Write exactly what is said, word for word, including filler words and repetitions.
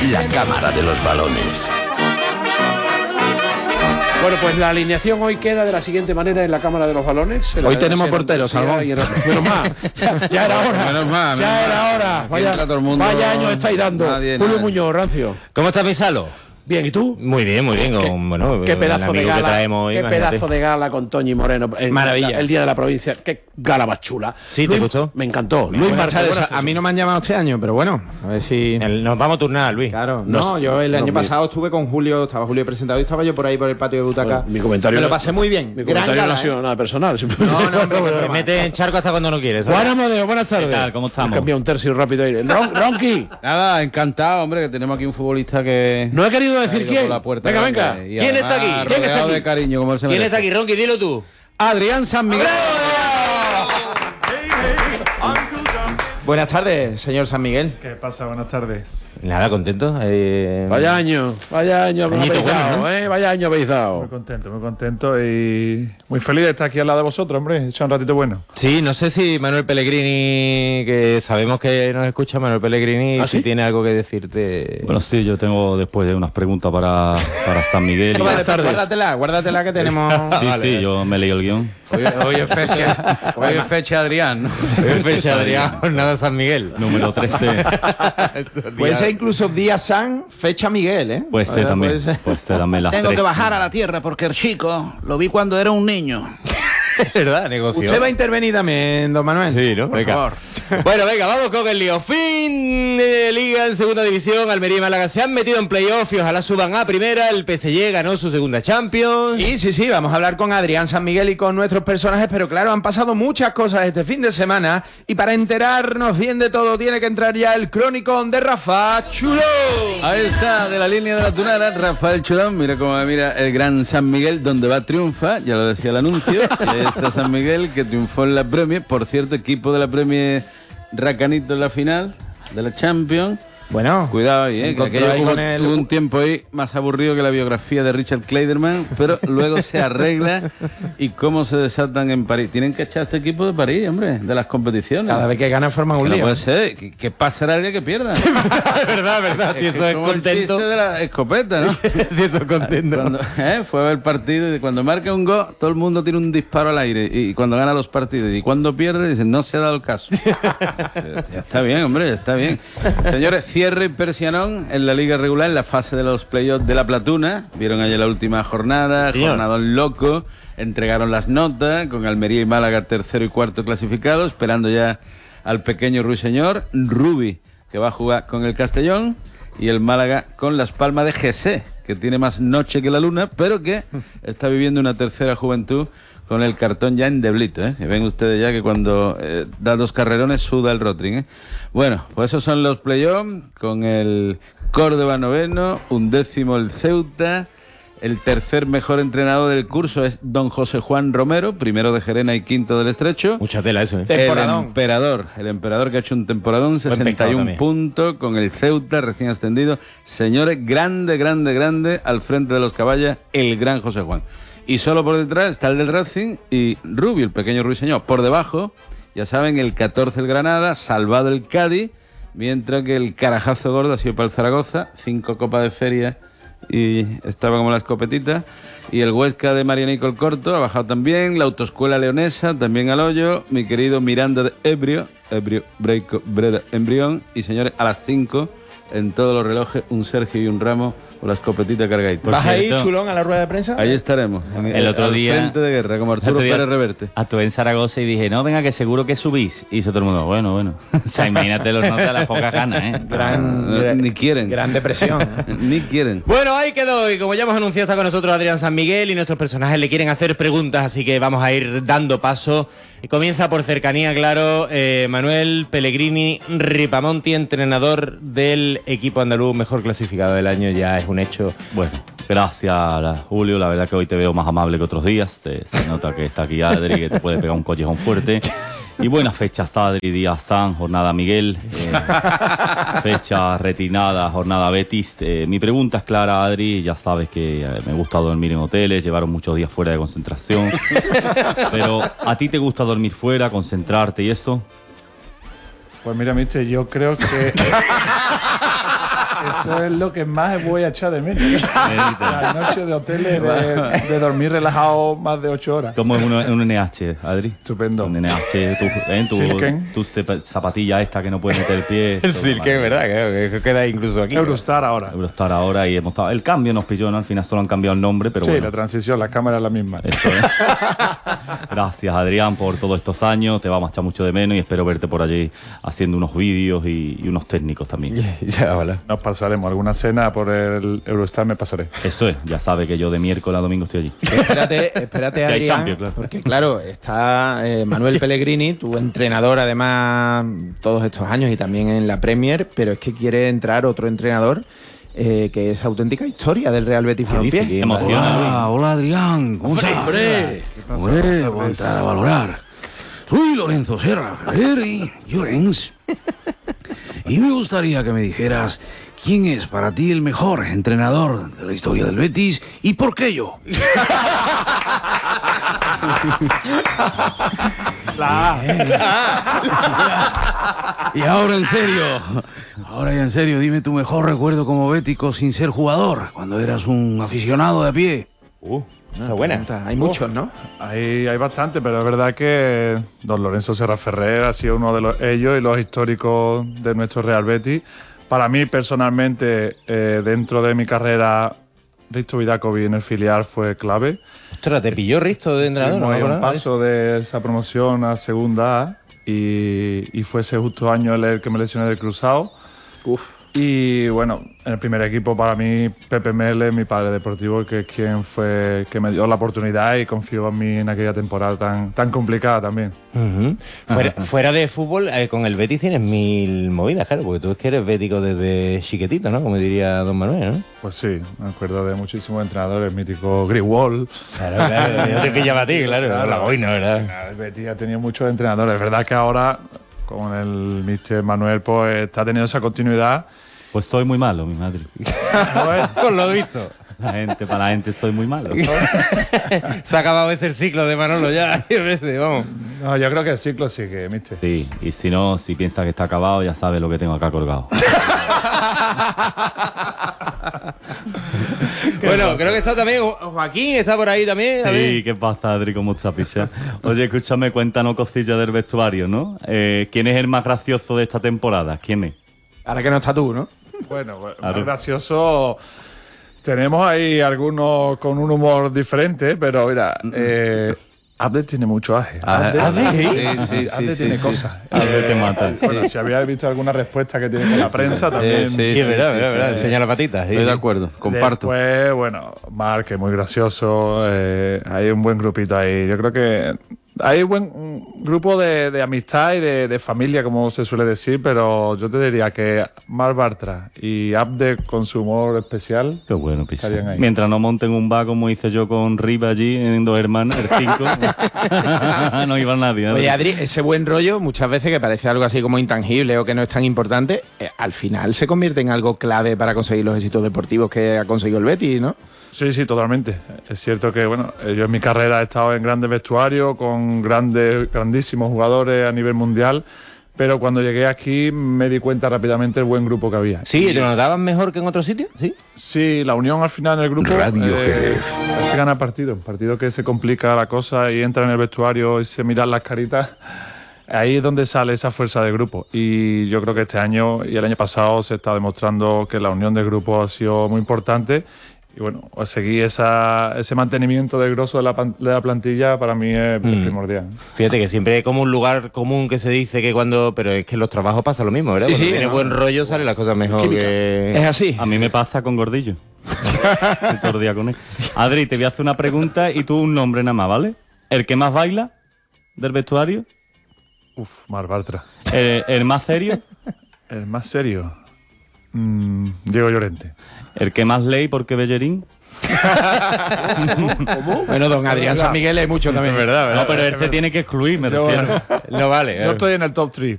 la cámara de los balones. Bueno, pues la alineación hoy queda de la siguiente manera en la cámara de los balones. Hoy tenemos porteros, Salmón. Menos mal, ya, ya era hora. Menos mal, ya menos era mal. hora. Vaya, Entra todo el mundo, vaya año estáis dando. nadie, Julio nadie. Muñoz, Rancio. ¿Cómo está mi Salo? Bien, ¿y tú? Muy bien, muy bien. ¿Qué, Con, bueno, qué pedazo el de amigo gala, que traemos hoy, qué imagínate. pedazo de gala con Toñi Moreno. El, Maravilla. El día de la provincia. Qué gala más chula. Sí, ¿te Luis, gustó? Me encantó. Luis Buenas Martínez. tardes. buenas A mí no me han llamado este año, pero bueno, a ver si... El- nos vamos a turnar, Luis. Claro, No, no, yo el no, año mi- pasado estuve con Julio, estaba Julio presentado y estaba yo por ahí por el patio de butaca. Bueno, mi comentario Me lo no- pasé muy bien. Mi Gran comentario no gala, ha sido ¿eh? nada personal. No, no, hombre, que Te broma. metes en charco hasta cuando no quieres. ¿sabes? Juan Amadeo, buenas tardes. ¿Qué tal? ¿Cómo estamos? He cambiado un tercio rápido ahí. Ron, Ronqui. Nada, encantado, hombre, que tenemos aquí un futbolista que... No he querido ha decir ido quién. por la puerta Venga, grande venga. y ¿Quién está además aquí? ¿Quién está rodeado aquí? de cariño, como él se ¿Quién merece. está aquí, Ronqui? Dilo tú. Adrián San Miguel. Buenas tardes, señor San Miguel. ¿Qué pasa? Buenas tardes. Nada, contento. Eh... Vaya año, vaya año Añito habéis bueno, dado, ¿no? ¿eh? Vaya año habéis dado. Muy contento, muy contento y muy feliz de estar aquí al lado de vosotros, hombre. He hecho un ratito bueno. Sí, no sé si Manuel Pellegrini, que sabemos que nos escucha Manuel Pellegrini, ¿Ah, si sí? tiene algo que decirte. Bueno, sí, yo tengo después de unas preguntas para, para San Miguel. y- Buenas tardes. Guárdatela, guárdatela que tenemos... Sí, sí, yo me leí el guión. Hoy, hoy es fecha, hoy es fecha Adrián, ¿no? Es fecha, Adrián, jornada San Miguel. Número trece. Puede ser incluso día San, fecha Miguel, ¿eh? Puede ser también. Puede ser. Puede ser también las Tengo tres. que bajar a la tierra porque el chico lo vi cuando era un niño. Es verdad, negocio. Usted va a intervenir también, don Manuel. Sí, ¿no? Por Venga. favor. Bueno, venga, vamos con el lío. Fin de Liga en segunda división. Almería y Málaga se han metido en playoff y ojalá suban a primera. El P S G ganó su segunda Champions. Y sí, sí, vamos a hablar con Adrián San Miguel y con nuestros personajes, pero claro, han pasado muchas cosas este fin de semana y para enterarnos bien de todo tiene que entrar ya el Chronicon de Rafa Chulo. Ahí está, de la línea de la tunera, Rafael Chulón. Mira cómo me mira el gran San Miguel, donde va triunfa, ya lo decía el anuncio. Y ahí está San Miguel, que triunfó en la Premier. Por cierto, equipo de la Premier Racanito en la final de la Champions. Bueno, Cuidado ahí, se eh, que encontró aquello ahí hubo, con el- hubo un tiempo ahí más aburrido que la biografía de Richard Kleiderman, pero luego se arregla y cómo se desatan en París. Tienen que echar a este equipo de París, hombre, de las competiciones. cada vez que gana forma Que un no lío. puede ser, que, que pasará el día que pierda. verdad, verdad. Si eso es como el contento. chiste de la escopeta, ¿no? Si eso es contento. Cuando, eh, fue a ver el partido y cuando marca un gol, todo el mundo tiene un disparo al aire. Y cuando gana los partidos y cuando pierde, dicen, no se ha dado el caso. Ya está bien, hombre, ya está bien. Señores, cierre y persianón en la liga regular, en la fase de los playoffs de la Platuna. Vieron ayer la última jornada, Señor. jornadón loco. Entregaron las notas con Almería y Málaga tercero y cuarto clasificados, esperando ya al pequeño ruiseñor, Rubi, que va a jugar con el Castellón, y el Málaga con Las Palmas de Gesé, que tiene más noche que la luna, pero que está viviendo una tercera juventud con el cartón ya endeblito, ¿eh? Y ven ustedes ya que cuando eh, da dos carrerones suda el Rotring, ¿eh? Bueno, pues esos son los playoffs, con el Córdoba noveno, undécimo el Ceuta. El tercer mejor entrenador del curso es don José Juan Romero, primero de Gerena y quinto del Estrecho. Mucha tela eso, ¿eh? El Temporadón. emperador, el emperador que ha hecho un temporadón, pescado sesenta y uno también. puntos con el Ceuta recién ascendido. Señores, grande, grande, grande, al frente de los caballas, el gran José Juan. Y solo por detrás está el del Racing y Rubio, el pequeño ruiseñor. Por debajo, ya saben, el catorce el Granada, salvado el Cádiz, mientras que el carajazo gordo ha sido para el Zaragoza, cinco copas de feria y estaba como la escopetita. Y el Huesca de Marianico el Corto ha bajado también, la Autoescuela Leonesa también al hoyo, mi querido Miranda de Ebrio, Ebrio, Breico, Breda, Embrión, y señores, a las cinco en todos los relojes, un Sergio y un Ramos con la escopetita cargadita. ¿Vas ahí, cierto. Chulón, a la rueda de prensa? Ahí estaremos, en- El otro al día- frente de guerra, como Arturo Otro día Pérez Reverte. Actué en Zaragoza y dije, no, venga, que seguro que subís. Y dice todo el mundo, bueno, bueno. O sea, imagínate los notas, las pocas ganas, ¿eh? Gran, No, gran- ni quieren. Gran depresión. Ni quieren. Bueno, ahí quedó. Y como ya hemos anunciado, está con nosotros Adrián San Miguel y nuestros personajes le quieren hacer preguntas, así que vamos a ir dando paso. Y comienza por cercanía, claro, eh, Manuel Pellegrini Ripamonti, entrenador del equipo andaluz mejor clasificado del año, ya es un hecho. Bueno, gracias, Julio. La verdad que hoy te veo más amable que otros días. Te- se nota que está aquí Adri, que te puede pegar un collejón fuerte. Y buenas fechas, Adri, día San, jornada Miguel, eh, fecha retinada, jornada Betis. Eh, mi pregunta es clara, Adri, ya sabes que eh, me gusta dormir en hoteles, llevaron muchos días fuera de concentración. Pero, ¿a ti te gusta dormir fuera, concentrarte y eso? Pues mira, mister, yo creo que... Eso es lo que más voy a echar de menos. Las noches de hoteles de, de dormir relajado más de ocho horas. ¿Cómo es un, un N H, Adri? Estupendo. Un N H, tu, eh, tu, Silken. tu zapa- zapatilla esta que no puedes meter el pie. El eso, Silken, madre. ¿verdad? Que, que queda incluso aquí. Eurostar ahora. Eurostar ahora y hemos estado... El cambio nos pilló, ¿no? Al final solo han cambiado el nombre, pero Sí, bueno. la transición, la cámara es la misma. Eso es. Gracias, Adrián, por todos estos años. Te vamos a echar mucho de menos y espero verte por allí haciendo unos vídeos y, y unos técnicos también. Ya, hola. Nos pasaremos alguna cena por el Eurostar, me pasaré. Eso es, ya sabe que yo de miércoles a domingo estoy allí. Espérate, espérate, Si hay Adrián, Champions, claro. porque claro, está eh, Manuel Pellegrini, tu entrenador además todos estos años y también en la Premier, pero es que quiere entrar otro entrenador eh, que es auténtica historia del Real Betis Balompié. Qué emoción, Adri. Hola, hola Adrián, ¿cómo estás? Hombre, hombre, voy a entrar a valorar. Soy Lorenzo Serra Ferrer y Llorens. Y me gustaría que me dijeras quién es para ti el mejor entrenador de la historia del Betis y por qué yo. Y ahora en serio, ahora ya en serio, dime tu mejor recuerdo como bético sin ser jugador, cuando eras un aficionado de a pie. Uh, esa buena. Hay muchos, ¿no? Hay, hay bastante, pero es verdad que don Lorenzo Serra Ferrer ha sido uno de los, ellos y los históricos de nuestro Real Betis. Para mí, personalmente, eh, dentro de mi carrera, Risto Vidakovic en el filial fue clave. Ostras, te pilló Risto de entrenador, ¿no? Tuvimos me ahí un acordaba. paso de esa promoción a segunda A y, y fue ese justo año el, el que me lesioné del cruzado. Y bueno, en el primer equipo para mí, Pepe Mele, mi padre deportivo, que es quien fue que me dio la oportunidad y confió en mí en aquella temporada tan, tan complicada también. Ujú. fuera, fuera de fútbol, eh, con el Betis tienes mil movidas, claro, porque tú es que eres bético desde chiquitito, ¿no? Como diría don Manuel, ¿no? Pues sí, me acuerdo de muchísimos entrenadores, mítico Greenwald. Claro, claro, yo te pillaba a ti, claro, la boina, ¿verdad? El Betis ha tenido muchos entrenadores. Es verdad que ahora, con el míster Manuel, pues está teniendo esa continuidad. Pues estoy muy malo, mi madre. Por lo visto. La gente, para la gente estoy muy malo. Se ha acabado ese ciclo de Manolo ya, diez veces, vamos. No, yo creo que el ciclo sigue, mister. Sí, y si no, si piensa que está acabado, ya sabe lo que tengo acá colgado. Bueno, creo que está también Joaquín, está por ahí también. a ver. Sí, ¿qué pasa, Adri? ¿Cómo estás, picha? Oye, escúchame, cuéntanos cosillas del vestuario, ¿no? Eh, ¿Quién es el más gracioso de esta temporada? ¿Quién es? Ahora que no está tú, ¿no? Bueno, pues, Claro. más gracioso. Tenemos ahí algunos con un humor diferente, pero mira, eh, Abde tiene mucho aje. Abde, Abde, sí, sí, sí, sí, Abde sí, tiene sí, cosas. A ver, te mata. Bueno, si habíais visto alguna respuesta que tiene con la prensa, también. Eh, sí, Sí, es verdad, verdad, verdad. Enseña la patita. sí, Estoy de sí. acuerdo, comparto. Después, bueno, Marc, que es muy gracioso. Eh, hay un buen grupito ahí. Yo creo que hay un buen un grupo de, de amistad y de, de familia, como se suele decir, pero yo te diría que Marc Bartra y Abde, con su humor especial, Qué bueno, picha. estarían ahí. Mientras no monten un bar como hice yo con Riva allí en Dos Hermanas, el cinco, no iba nadie. ¿no? Oye, Adri, ese buen rollo, muchas veces que parece algo así como intangible o que no es tan importante, eh, al final se convierte en algo clave para conseguir los éxitos deportivos que ha conseguido el Betis, ¿no? Sí, sí, totalmente. Es cierto que, bueno, yo en mi carrera he estado en grandes vestuarios con grandes, grandísimos jugadores a nivel mundial, pero cuando llegué aquí me di cuenta rápidamente del buen grupo que había. Sí, ¿te lo notabas mejor que en otros sitios? Sí. Sí, la unión al final en el grupo Radio eh, Jerez. se gana partido, un partido que se complica la cosa y entra en el vestuario y se miran las caritas. Ahí es donde sale esa fuerza del grupo y yo creo que este año y el año pasado se está demostrando que la unión del grupo ha sido muy importante. Y bueno, seguir esa, ese mantenimiento del grosso de la, pan- de la plantilla para mí es, Mm. es primordial. Fíjate que siempre hay como un lugar común que se dice que cuando... Pero es que en los trabajos pasa lo mismo, ¿verdad? Sí, Cuando sí, tiene no. buen rollo salen las cosas mejor Química. que... Es así. A mí me pasa con Gordillo. Estoy todo el día con él. Adri, te voy a hacer una pregunta y tú un nombre nada más, ¿vale? ¿El que más baila del vestuario? Uf, Mar Bartra. ¿El, el más serio? El más serio, mm, Diego Llorente. ¿El que más lee porque Bellerín? Bueno, don Adrián San Miguel hay mucho también. verdad, No, pero él se tiene que excluir, me Yo- refiero. No vale. Yo estoy en el top tres.